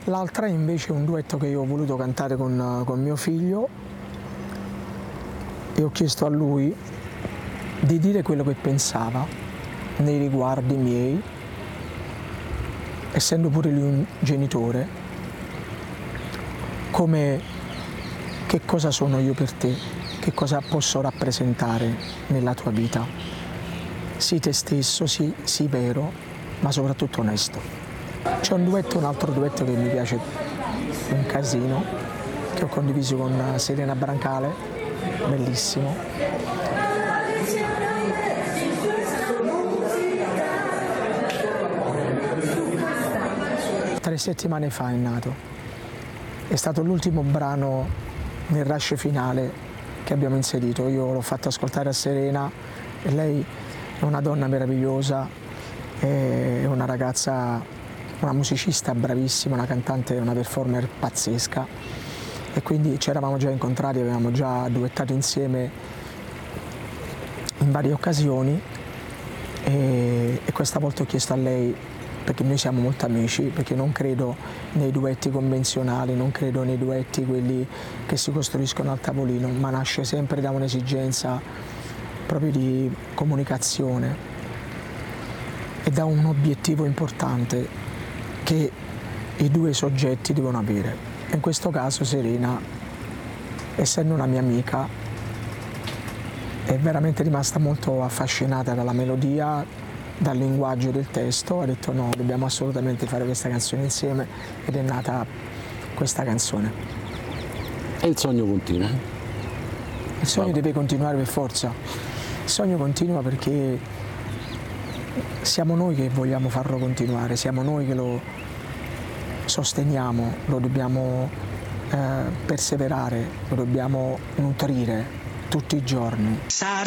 L'altra invece è un duetto che io ho voluto cantare con mio figlio e ho chiesto a lui di dire quello che pensava nei riguardi miei, essendo pure lui un genitore, come che cosa sono io per te, che cosa posso rappresentare nella tua vita. Sii te stesso, sii vero, ma soprattutto onesto. C'è un altro duetto che mi piace un casino, che ho condiviso con Serena Brancale, bellissimo. 3 settimane fa è nato. È stato l'ultimo brano nel rush finale che abbiamo inserito. Io l'ho fatto ascoltare a Serena e lei è una donna meravigliosa, è una ragazza, una musicista bravissima, una cantante, una performer pazzesca, e quindi ci eravamo già incontrati, avevamo già duettato insieme in varie occasioni e questa volta ho chiesto a lei, perché noi siamo molto amici, perché non credo nei duetti convenzionali, non credo nei duetti quelli che si costruiscono al tavolino, ma nasce sempre da un'esigenza proprio di comunicazione e da un obiettivo importante che i due soggetti devono avere. In questo caso Serena, essendo una mia amica, è veramente rimasta molto affascinata dalla melodia, dal linguaggio del testo, ha detto no, dobbiamo assolutamente fare questa canzone insieme, ed è nata questa canzone. E il sogno continua? Il sogno deve continuare per forza, il sogno continua perché siamo noi che vogliamo farlo continuare, siamo noi che lo sosteniamo, lo dobbiamo perseverare, lo dobbiamo nutrire tutti i giorni.